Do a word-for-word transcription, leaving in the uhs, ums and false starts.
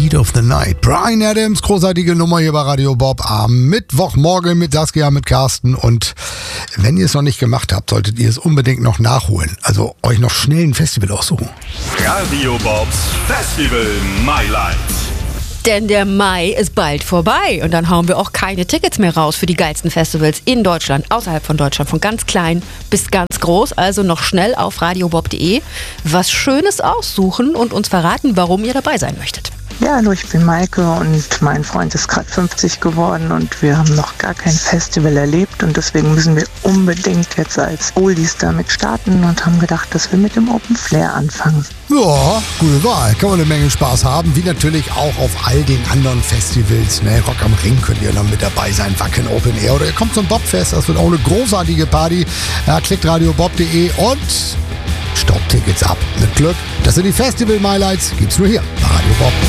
Heat of the Night. Bryan Adams, großartige Nummer hier bei Radio Bob am Mittwochmorgen mit Saskia, mit Carsten. Und wenn ihr es noch nicht gemacht habt, solltet ihr es unbedingt noch nachholen. Also euch noch schnell ein Festival aussuchen. Radio Bobs Festival Mailand. Denn der Mai ist bald vorbei und dann hauen wir auch keine Tickets mehr raus für die geilsten Festivals in Deutschland, außerhalb von Deutschland, von ganz klein bis ganz groß. Also noch schnell auf radiobob punkt de was Schönes aussuchen und uns verraten, warum ihr dabei sein möchtet. Ja, hallo, ich bin Maike und mein Freund ist gerade fünfzig geworden und wir haben noch gar kein Festival erlebt und deswegen müssen wir unbedingt jetzt als Oldies damit starten und haben gedacht, dass wir mit dem Open Flair anfangen. Ja, gute Wahl. Kann man eine Menge Spaß haben, wie natürlich auch auf all den anderen Festivals. Ne? Rock am Ring könnt ihr noch mit dabei sein, Wacken Open Air oder ihr kommt zum Bobfest, das wird auch eine großartige Party. Ja, klickt radiobob punkt de und staubt Tickets ab. Mit Glück. Das sind die Festival-Highlights, gibt's nur hier bei Radio Bob.